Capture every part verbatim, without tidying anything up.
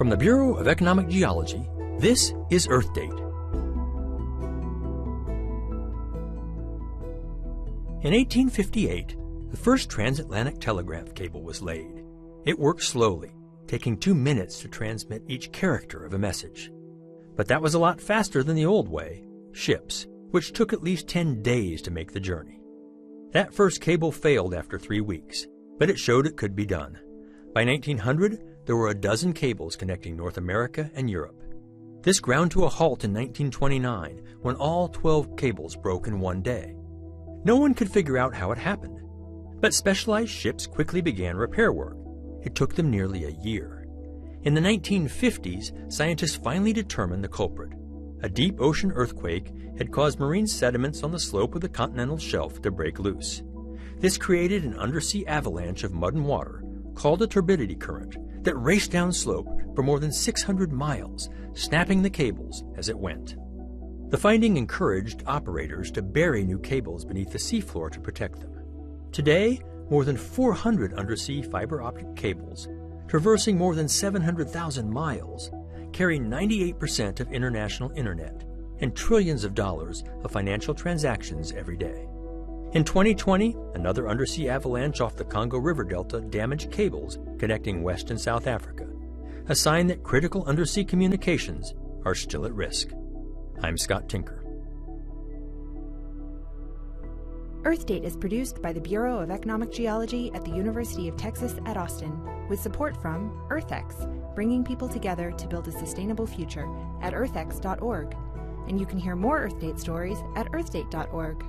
From the Bureau of Economic Geology, this is Earth Date. In eighteen fifty-eight, the first transatlantic telegraph cable was laid. It worked slowly, taking two minutes to transmit each character of a message. But that was a lot faster than the old way, ships, which took at least ten days to make the journey. That first cable failed after three weeks, but it showed it could be done. By nineteen hundred, there were a dozen cables connecting North America and Europe. This ground to a halt in nineteen twenty-nine, when all twelve cables broke in one day. No one could figure out how it happened, but specialized ships quickly began repair work. It took them nearly a year. In the nineteen fifties, scientists finally determined the culprit. A deep ocean earthquake had caused marine sediments on the slope of the continental shelf to break loose. This created an undersea avalanche of mud and water, called a turbidity current, that raced down slope for more than six hundred miles, snapping the cables as it went. The finding encouraged operators to bury new cables beneath the seafloor to protect them. Today, more than four hundred undersea fiber optic cables, traversing more than seven hundred thousand miles, carry ninety-eight percent of international internet and trillions of dollars of financial transactions every day. In twenty twenty, another undersea avalanche off the Congo River Delta damaged cables connecting West and South Africa, a sign that critical undersea communications are still at risk. I'm Scott Tinker. Earth Date is produced by the Bureau of Economic Geology at the University of Texas at Austin, with support from EarthX, bringing people together to build a sustainable future at earth x dot org. And you can hear more Earth Date stories at earth date dot org.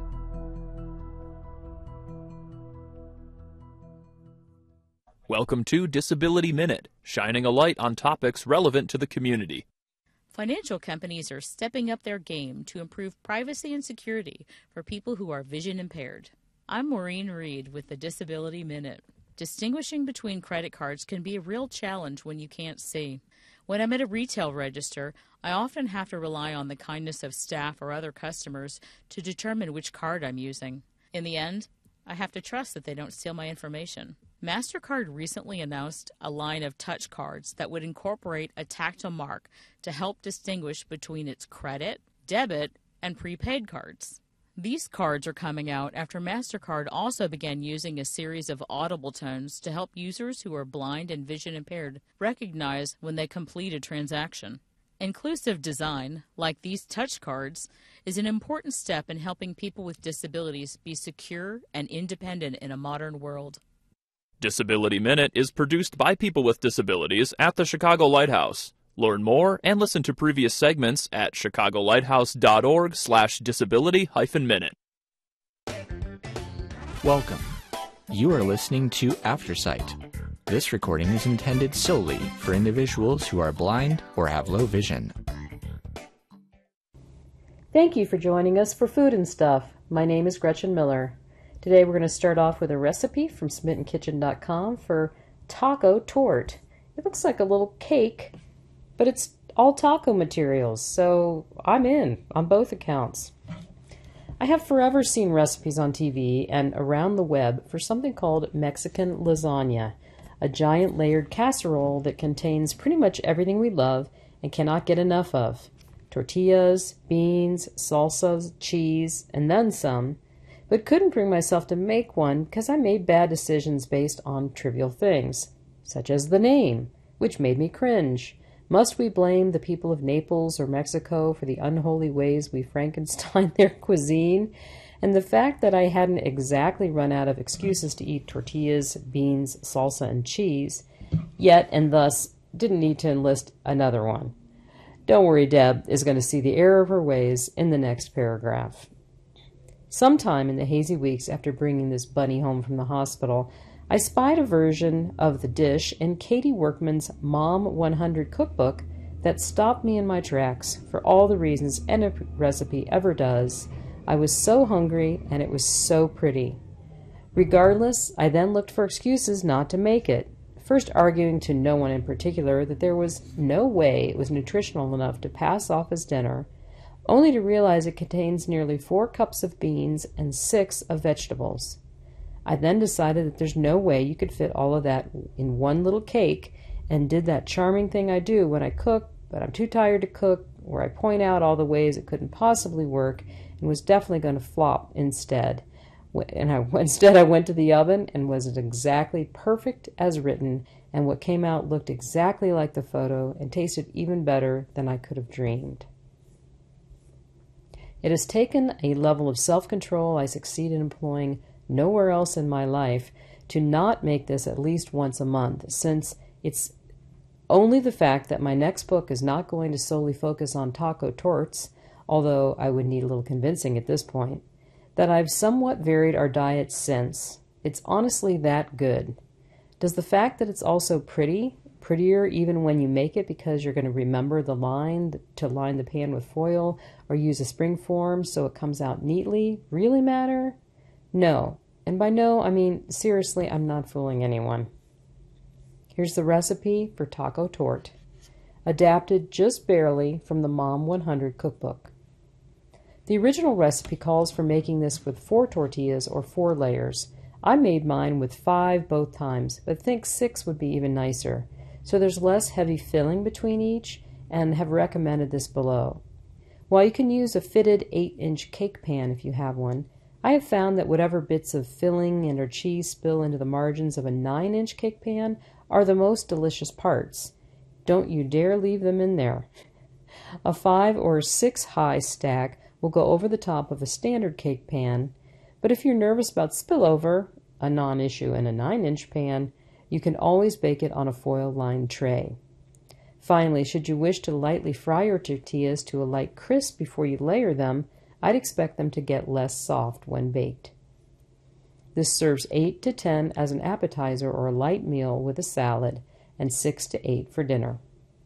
Welcome to Disability Minute, shining a light on topics relevant to the community. Financial companies are stepping up their game to improve privacy and security for people who are vision impaired. I'm Maureen Reed with the Disability Minute. Distinguishing between credit cards can be a real challenge when you can't see. When I'm at a retail register, I often have to rely on the kindness of staff or other customers to determine which card I'm using. In the end, I have to trust that they don't steal my information. MasterCard recently announced a line of touch cards that would incorporate a tactile mark to help distinguish between its credit, debit, and prepaid cards. These cards are coming out after MasterCard also began using a series of audible tones to help users who are blind and vision impaired recognize when they complete a transaction. Inclusive design, like these touch cards, is an important step in helping people with disabilities be secure and independent in a modern world. Disability Minute is produced by people with disabilities at the Chicago Lighthouse. Learn more and listen to previous segments at chicago lighthouse dot org slash disability hyphen minute. Welcome. You are listening to Aftersight. This recording is intended solely for individuals who are blind or have low vision. Thank you for joining us for Food and Stuff. My name is Gretchen Miller. Today we're going to start off with a recipe from smitten kitchen dot com for taco tort. It looks like a little cake, but it's all taco materials, so I'm in on both accounts. I have forever seen recipes on T V and around the web for something called Mexican lasagna, a giant layered casserole that contains pretty much everything we love and cannot get enough of. Tortillas, beans, salsas, cheese, and then some, but couldn't bring myself to make one because I made bad decisions based on trivial things, such as the name, which made me cringe. Must we blame the people of Naples or Mexico for the unholy ways we Frankenstein their cuisine? And the fact that I hadn't exactly run out of excuses to eat tortillas, beans, salsa, and cheese, yet and thus didn't need to enlist another one. Don't worry, Deb is going to see the error of her ways in the next paragraph. Sometime in the hazy weeks after bringing this bunny home from the hospital, I spied a version of the dish in Katie Workman's Mom one hundred cookbook that stopped me in my tracks for all the reasons any recipe ever does. I was so hungry and it was so pretty. Regardless, I then looked for excuses not to make it, first arguing to no one in particular that there was no way it was nutritional enough to pass off as dinner, only to realize it contains nearly four cups of beans and six of vegetables. I then decided that there's no way you could fit all of that in one little cake, and did that charming thing I do when I cook, but I'm too tired to cook, where I point out all the ways it couldn't possibly work and was definitely going to flop instead. And I, instead I went to the oven and was exactly perfect as written, and what came out looked exactly like the photo and tasted even better than I could have dreamed. It has taken a level of self-control I succeed in employing nowhere else in my life to not make this at least once a month, since it's only the fact that my next book is not going to solely focus on taco torts, although I would need a little convincing at this point, that I've somewhat varied our diet since. It's honestly that good. Does the fact that it's also pretty, prettier even when you make it because you're going to remember the line to line the pan with foil or use a spring form so it comes out neatly, really matter? No. And by no, I mean, seriously, I'm not fooling anyone. Here's the recipe for taco tort, adapted just barely from the Mom one hundred cookbook. The original recipe calls for making this with four tortillas or four layers. I made mine with five both times, but think six would be even nicer, so there's less heavy filling between each, and have recommended this below. While you can use a fitted eight inch cake pan if you have one, I have found that whatever bits of filling and or cheese spill into the margins of a nine inch cake pan are the most delicious parts. Don't you dare leave them in there. A five or six high stack will go over the top of a standard cake pan, but if you're nervous about spillover, a non-issue in a nine inch pan, you can always bake it on a foil-lined tray. Finally, should you wish to lightly fry your tortillas to a light crisp before you layer them, I'd expect them to get less soft when baked. This serves eight to ten as an appetizer or a light meal with a salad, and six to eight for dinner.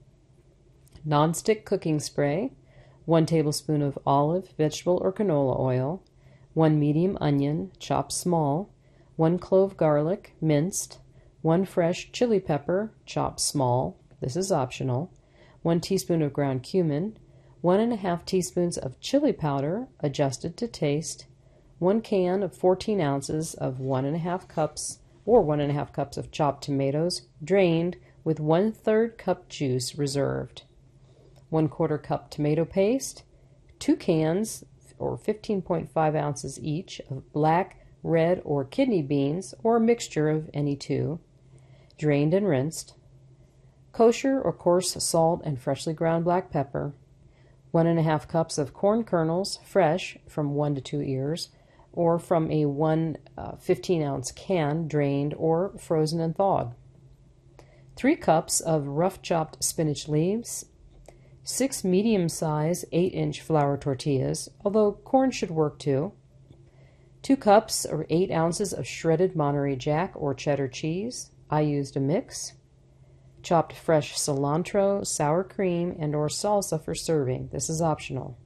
Non-stick cooking spray, one tablespoon of olive, vegetable, or canola oil, one medium onion, chopped small, one clove garlic, minced, one fresh chili pepper, chopped small, this is optional, one teaspoon of ground cumin, one and a half teaspoons of chili powder, adjusted to taste, one can of fourteen ounces of one and a half cups or one and a half cups of chopped tomatoes, drained with one third cup juice reserved, one quarter cup tomato paste, two cans or fifteen point five ounces each of black, red, or kidney beans, or a mixture of any two, drained and rinsed, kosher or coarse salt and freshly ground black pepper, one and a half cups of corn kernels, fresh, from one to two ears, or from a one uh, fifteen ounce can, drained or frozen and thawed, three cups of rough chopped spinach leaves, six medium-size eight inch flour tortillas, although corn should work too, two cups or eight ounces of shredded Monterey Jack or cheddar cheese, I used a mix, chopped fresh cilantro, sour cream, and or salsa for serving, this is optional.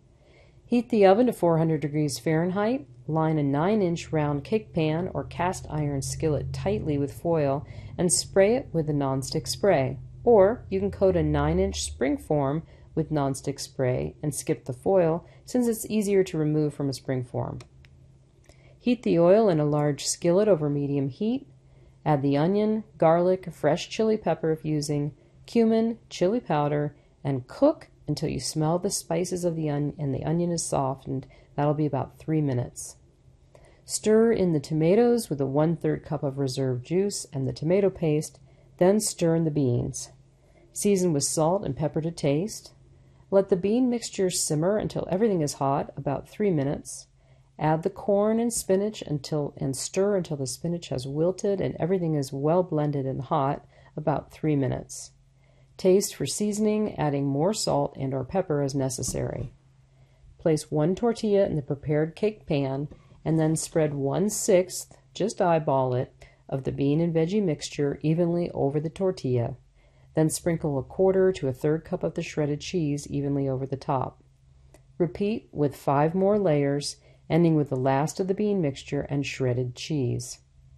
Heat the oven to four hundred degrees Fahrenheit, line a nine inch round cake pan or cast iron skillet tightly with foil, and spray it with a nonstick spray. Or you can coat a nine inch spring form with nonstick spray and skip the foil, since it's easier to remove from a spring form. Heat the oil in a large skillet over medium heat. Add the onion, garlic, fresh chili pepper if using, cumin, chili powder, and cook until you smell the spices of the onion and the onion is softened. That'll be about three minutes. Stir in the tomatoes with a one-third cup of reserved juice and the tomato paste, then stir in the beans. Season with salt and pepper to taste. Let the bean mixture simmer until everything is hot, about three minutes. Add the corn and spinach until and stir until the spinach has wilted and everything is well blended and hot, about three minutes. Taste for seasoning, adding more salt and or pepper as necessary. Place one tortilla in the prepared cake pan and then spread one-sixth, just eyeball it, of the bean and veggie mixture evenly over the tortilla. Then sprinkle a quarter to a third cup of the shredded cheese evenly over the top. Repeat with five more layers, ending with the last of the bean mixture and shredded cheese.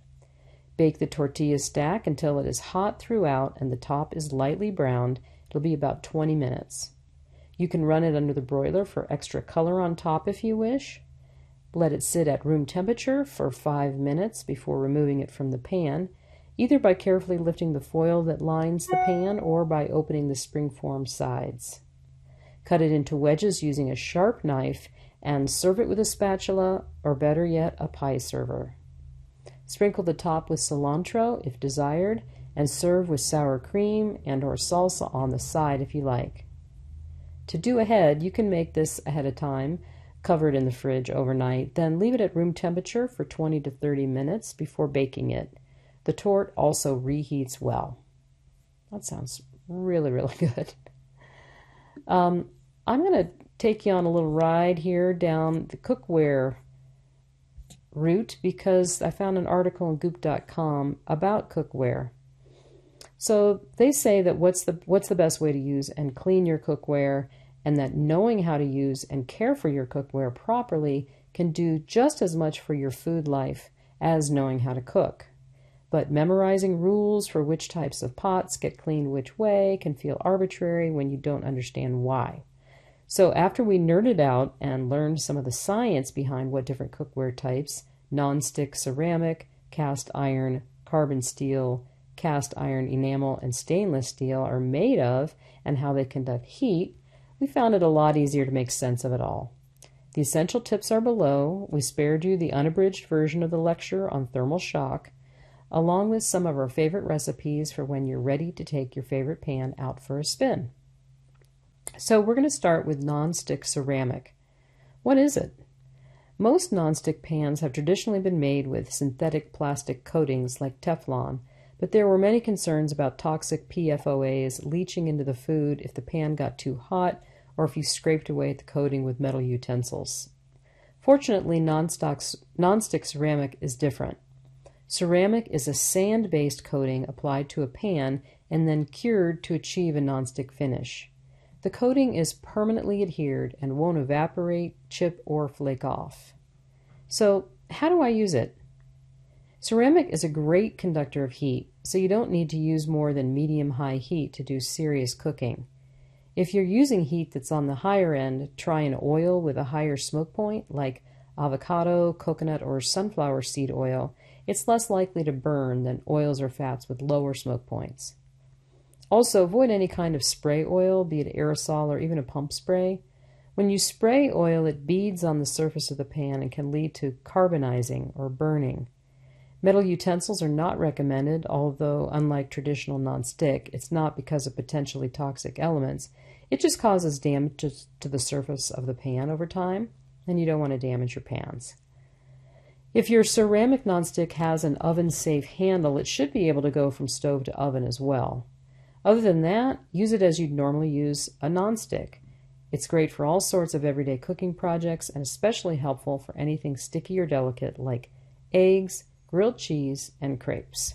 Bake the tortilla stack until it is hot throughout and the top is lightly browned. It'll be about twenty minutes. You can run it under the broiler for extra color on top if you wish. Let it sit at room temperature for five minutes before removing it from the pan. either by carefully lifting the foil that lines the pan or by opening the spring-formed sides. Cut it into wedges using a sharp knife and serve it with a spatula, or better yet, a pie server. Sprinkle the top with cilantro if desired, and serve with sour cream and or salsa on the side if you like. To do ahead, you can make this ahead of time, cover it in the fridge overnight, then leave it at room temperature for twenty to thirty minutes before baking it. The tort also reheats well. That sounds really, really good. Um, I'm going to take you on a little ride here down the cookware route because I found an article on goop dot com about cookware. So they say that what's the what's the best way to use and clean your cookware, and that knowing how to use and care for your cookware properly can do just as much for your food life as knowing how to cook. But memorizing rules for which types of pots get cleaned which way can feel arbitrary when you don't understand why. So after we nerded out and learned some of the science behind what different cookware types, non-stick ceramic, cast iron, carbon steel, cast iron enamel, and stainless steel are made of and how they conduct heat, we found it a lot easier to make sense of it all. The essential tips are below. We spared you the unabridged version of the lecture on thermal shock, along with some of our favorite recipes for when you're ready to take your favorite pan out for a spin. So we're going to start with non-stick ceramic. What is it? Most non-stick pans have traditionally been made with synthetic plastic coatings like Teflon, but there were many concerns about toxic P F O As leaching into the food if the pan got too hot or if you scraped away at the coating with metal utensils. Fortunately, non-stick ceramic is different. Ceramic is a sand-based coating applied to a pan and then cured to achieve a non-stick finish. The coating is permanently adhered and won't evaporate, chip, or flake off. So, how do I use it? Ceramic is a great conductor of heat, so you don't need to use more than medium-high heat to do serious cooking. If you're using heat that's on the higher end, try an oil with a higher smoke point, like avocado, coconut, or sunflower seed oil. It's less likely to burn than oils or fats with lower smoke points. Also, avoid any kind of spray oil, be it aerosol or even a pump spray. When you spray oil, it beads on the surface of the pan and can lead to carbonizing or burning. Metal utensils are not recommended, although unlike traditional nonstick, it's not because of potentially toxic elements. It just causes damage to the surface of the pan over time, and you don't want to damage your pans. If your ceramic nonstick has an oven-safe handle, it should be able to go from stove to oven as well. Other than that, use it as you'd normally use a nonstick. It's great for all sorts of everyday cooking projects and especially helpful for anything sticky or delicate like eggs, grilled cheese, and crepes.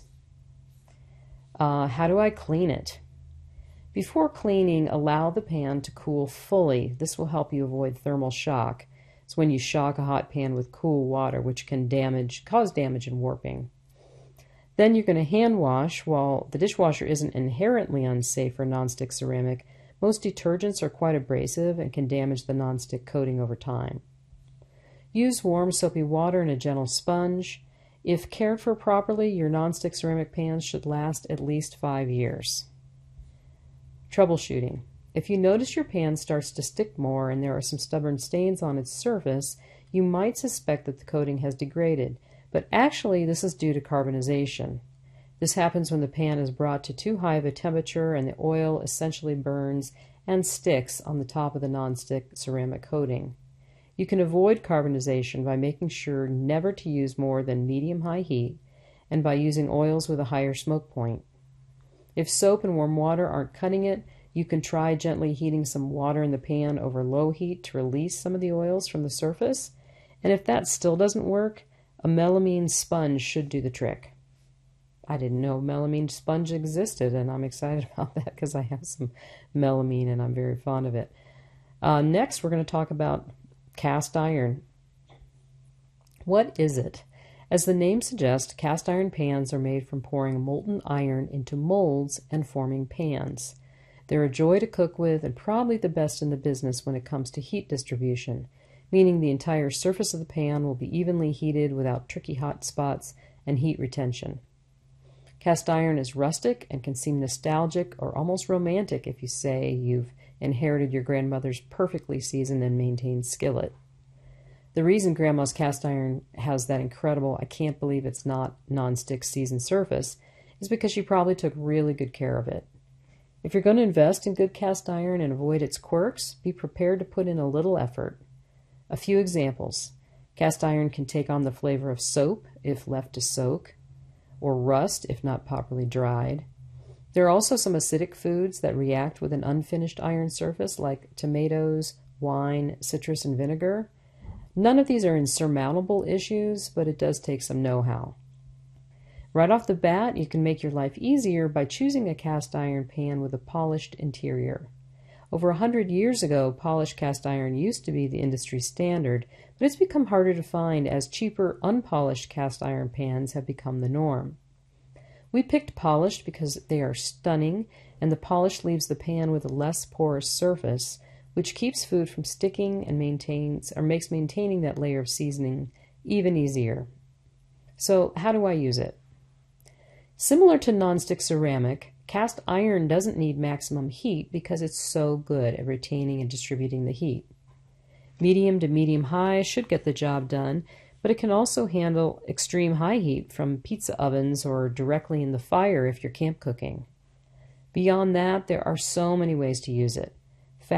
Uh, how do I clean it? Before cleaning, allow the pan to cool fully. This will help you avoid thermal shock. It's when you shock a hot pan with cool water, which can damage, cause damage and warping. Then you're going to hand wash. While the dishwasher isn't inherently unsafe for nonstick ceramic, most detergents are quite abrasive and can damage the nonstick coating over time. Use warm soapy water and a gentle sponge. If cared for properly, your nonstick ceramic pans should last at least five years. Troubleshooting. If you notice your pan starts to stick more and there are some stubborn stains on its surface, you might suspect that the coating has degraded, but actually this is due to carbonization. This happens when the pan is brought to too high of a temperature and the oil essentially burns and sticks on the top of the nonstick ceramic coating. You can avoid carbonization by making sure never to use more than medium-high heat and by using oils with a higher smoke point. If soap and warm water aren't cutting it, you can try gently heating some water in the pan over low heat to release some of the oils from the surface. And if that still doesn't work, a melamine sponge should do the trick. I didn't know melamine sponge existed, and I'm excited about that because I have some melamine and I'm very fond of it. Uh, next, we're going to talk about cast iron. What is it? As the name suggests, cast iron pans are made from pouring molten iron into molds and forming pans. They're a joy to cook with and probably the best in the business when it comes to heat distribution, meaning the entire surface of the pan will be evenly heated without tricky hot spots and heat retention. Cast iron is rustic and can seem nostalgic or almost romantic if you say you've inherited your grandmother's perfectly seasoned and maintained skillet. The reason Grandma's cast iron has that incredible, I can't believe it's not non-stick seasoned surface is because she probably took really good care of it. If you're going to invest in good cast iron and avoid its quirks, be prepared to put in a little effort. A few examples. Cast iron can take on the flavor of soap if left to soak, or rust if not properly dried. There are also some acidic foods that react with an unfinished iron surface, like tomatoes, wine, citrus, and vinegar. None of these are insurmountable issues, but it does take some know-how. Right off the bat, you can make your life easier by choosing a cast iron pan with a polished interior. Over a hundred years ago, polished cast iron used to be the industry standard, but it's become harder to find as cheaper, unpolished cast iron pans have become the norm. We picked polished because they are stunning, and the polish leaves the pan with a less porous surface, which keeps food from sticking and maintains or makes maintaining that layer of seasoning even easier. So, how do I use it? Similar to nonstick ceramic, cast iron doesn't need maximum heat because it's so good at retaining and distributing the heat. Medium to medium high should get the job done, but it can also handle extreme high heat from pizza ovens or directly in the fire if you're camp cooking. Beyond that, there are so many ways to use it.